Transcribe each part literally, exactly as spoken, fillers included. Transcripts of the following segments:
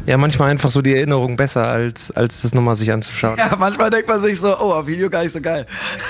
Ja, manchmal einfach so die Erinnerung besser, als, als das nochmal sich anzuschauen. Ja, manchmal denkt man sich so, oh, auf Video gar nicht so geil.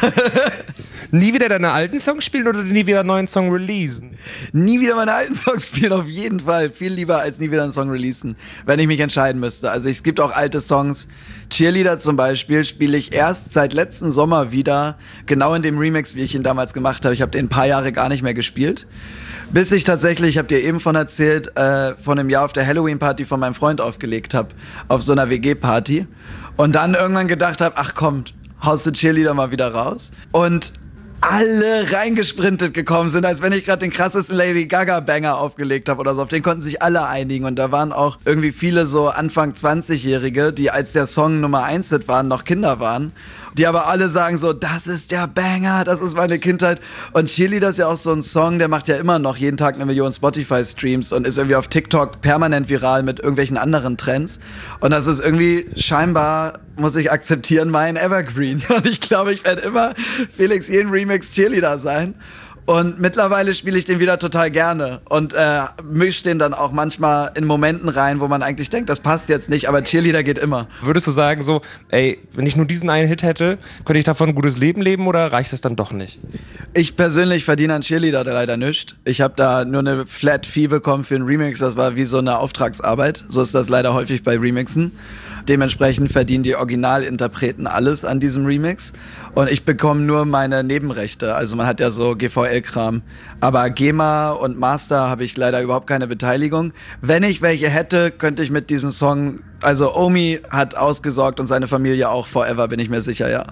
Nie wieder deine alten Songs spielen oder nie wieder einen neuen Song releasen? Nie wieder meine alten Songs spielen, auf jeden Fall. Viel lieber als nie wieder einen Song releasen, wenn ich mich entscheiden müsste. Also es gibt auch alte Songs. Cheerleader zum Beispiel spiele ich erst seit letzten Sommer wieder, genau in dem Remix, wie ich ihn damals gemacht habe. Ich habe den ein paar Jahre gar nicht mehr gespielt. Bis ich tatsächlich, ich habe dir eben von erzählt, äh, von einem Jahr auf der Halloween-Party von meinem Freund aufgelegt habe, auf so einer W G-Party. Und dann irgendwann gedacht habe, ach komm, haust du Cheerleader mal wieder raus. Und alle reingesprintet gekommen sind, als wenn ich gerade den krassesten Lady Gaga-Banger aufgelegt habe oder so. Auf den konnten sich alle einigen. Und da waren auch irgendwie viele so Anfang zwanzig-Jährige, die als der Song Nummer eins Hit waren, noch Kinder waren. Die aber alle sagen so, das ist der Banger, das ist meine Kindheit. Und Cheerleader ist ja auch so ein Song, der macht ja immer noch jeden Tag eine Million Spotify-Streams und ist irgendwie auf TikTok permanent viral mit irgendwelchen anderen Trends. Und das ist irgendwie scheinbar, muss ich akzeptieren, mein Evergreen. Und ich glaube, ich werde immer Felix jeden Remix Cheerleader sein. Und mittlerweile spiele ich den wieder total gerne und äh, mische den dann auch manchmal in Momenten rein, wo man eigentlich denkt, das passt jetzt nicht, aber Cheerleader geht immer. Würdest du sagen so, ey, wenn ich nur diesen einen Hit hätte, könnte ich davon ein gutes Leben leben oder reicht das dann doch nicht? Ich persönlich verdiene an Cheerleader leider nichts. Ich habe da nur eine Flat Fee bekommen für einen Remix, das war wie so eine Auftragsarbeit. So ist das leider häufig bei Remixen. Dementsprechend verdienen die Originalinterpreten alles an diesem Remix. Und ich bekomme nur meine Nebenrechte. Also man hat ja so G V L-Kram. Aber GEMA und Master habe ich leider überhaupt keine Beteiligung. Wenn ich welche hätte, könnte ich mit diesem Song... Also Omi hat ausgesorgt und seine Familie auch forever, bin ich mir sicher, ja.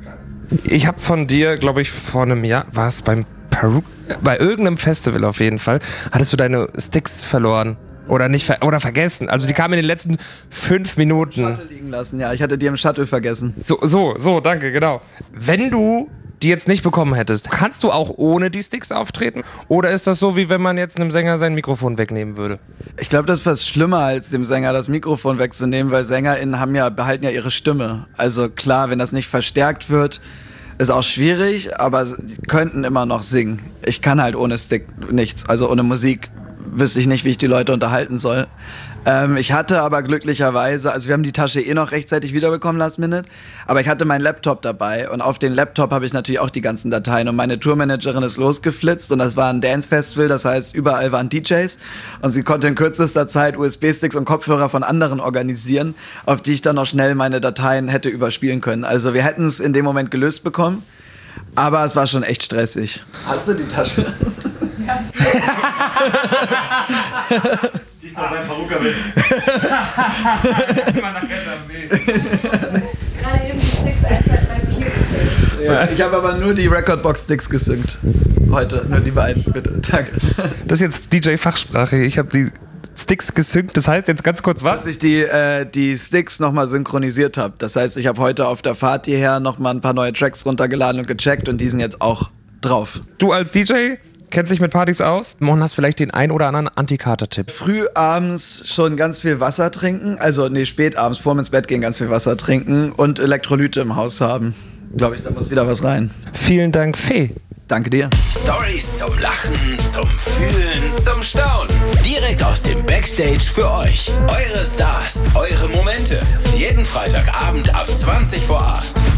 Ich habe von dir, glaube ich, vor einem Jahr... War es beim Peru? Bei irgendeinem Festival auf jeden Fall. Hattest du deine Sticks verloren? Oder nicht ver- oder vergessen. Also die kamen in den letzten fünf Minuten. Shuttle liegen lassen, ja. Ich hatte die im Shuttle vergessen. So, so, so, danke, genau. Wenn du die jetzt nicht bekommen hättest, kannst du auch ohne die Sticks auftreten? Oder ist das so, wie wenn man jetzt einem Sänger sein Mikrofon wegnehmen würde? Ich glaube, das ist fast schlimmer, als dem Sänger das Mikrofon wegzunehmen, weil SängerInnen haben ja, behalten ja ihre Stimme. Also klar, wenn das nicht verstärkt wird, ist auch schwierig, aber sie könnten immer noch singen. Ich kann halt ohne Stick nichts, also ohne Musik wüsste ich nicht, wie ich die Leute unterhalten soll. Ähm, ich hatte aber glücklicherweise, also wir haben die Tasche eh noch rechtzeitig wiederbekommen, last minute, aber ich hatte meinen Laptop dabei und auf den Laptop habe ich natürlich auch die ganzen Dateien und meine Tourmanagerin ist losgeflitzt und das war ein Dance-Festival, das heißt, überall waren D Js und sie konnte in kürzester Zeit U S B-Sticks und Kopfhörer von anderen organisieren, auf die ich dann noch schnell meine Dateien hätte überspielen können. Also wir hätten es in dem Moment gelöst bekommen, aber es war schon echt stressig. Hast du die Tasche? Ja. Die ist doch beim Perrucker mit. Immer nach am Weg. Gerade eben die Sticks eins, zwei, drei, vier gezählt. Ja. Ich habe aber nur die Recordbox-Sticks gesynkt. Heute, nur die beiden, bitte. Danke. Das ist jetzt D J-Fachsprache. Ich habe die Sticks gesynkt. Das heißt jetzt ganz kurz was? Dass ich die, äh, die Sticks nochmal synchronisiert habe. Das heißt, ich habe heute auf der Fahrt hierher nochmal ein paar neue Tracks runtergeladen und gecheckt und die sind jetzt auch drauf. Du als D J kennst dich mit Partys aus und hast vielleicht den ein oder anderen Antikater-Tipp. Früh abends schon ganz viel Wasser trinken, also nee, spät abends, vorm ins Bett gehen ganz viel Wasser trinken und Elektrolyte im Haus haben. Glaube ich, da muss wieder was rein. Vielen Dank, Fee. Danke dir. Storys zum Lachen, zum Fühlen, zum Staunen. Direkt aus dem Backstage für euch. Eure Stars, eure Momente. Jeden Freitagabend ab zwanzig vor acht.